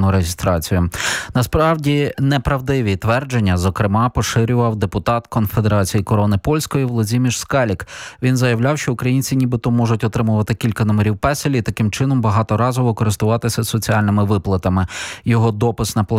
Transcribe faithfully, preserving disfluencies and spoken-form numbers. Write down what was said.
офіційну реєстрацію. Насправді, неправдиві твердження, зокрема, поширював депутат Конфедерації Корони Польської Владзімір Скалік. Він заявляв, що українці нібито можуть отримувати кілька номерів песелі і таким чином багаторазово користуватися соціальними виплатами. Його допис на